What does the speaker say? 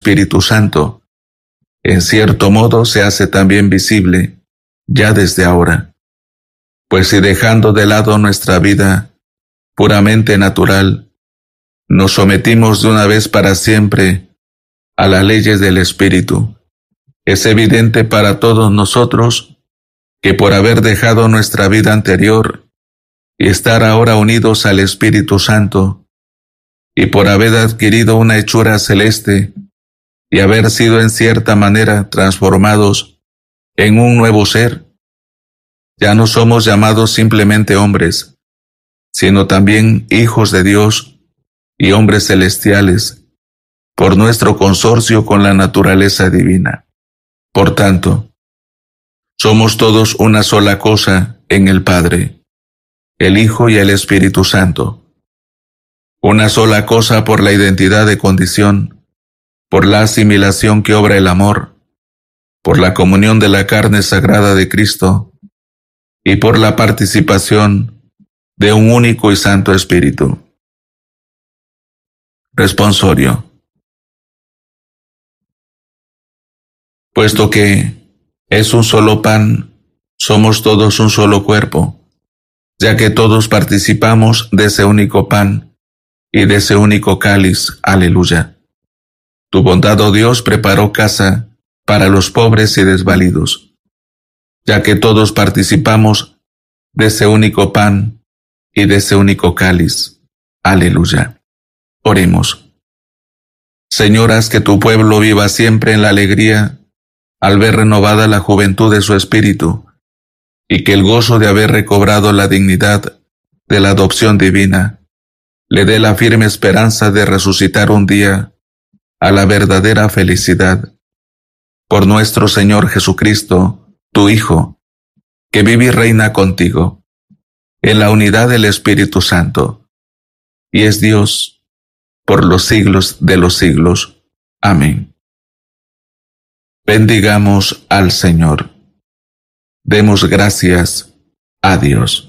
Espíritu Santo, en cierto modo se hace también visible, ya desde ahora. Pues si dejando de lado nuestra vida puramente natural, nos sometimos de una vez para siempre a las leyes del Espíritu, es evidente para todos nosotros que por haber dejado nuestra vida anterior y estar ahora unidos al Espíritu Santo, y por haber adquirido una hechura celeste y haber sido en cierta manera transformados en un nuevo ser, ya no somos llamados simplemente hombres, sino también hijos de Dios y hombres celestiales, por nuestro consorcio con la naturaleza divina. Por tanto, somos todos una sola cosa en el Padre, el Hijo y el Espíritu Santo. Una sola cosa por la identidad de condición, por la asimilación que obra el amor, por la comunión de la carne sagrada de Cristo y por la participación de un único y santo Espíritu. Responsorio. Puesto que es un solo pan, somos todos un solo cuerpo, ya que todos participamos de ese único pan y de ese único cáliz. Aleluya. Tu bondad, oh Dios, preparó casa para los pobres y desvalidos, ya que todos participamos de ese único pan y de ese único cáliz. Aleluya. Oremos. Señor, haz que tu pueblo viva siempre en la alegría al ver renovada la juventud de su espíritu, y que el gozo de haber recobrado la dignidad de la adopción divina le dé la firme esperanza de resucitar un día a la verdadera felicidad. Por nuestro Señor Jesucristo, tu Hijo, que vive y reina contigo, en la unidad del Espíritu Santo, y es Dios por los siglos de los siglos. Amén. Bendigamos al Señor. Demos gracias a Dios.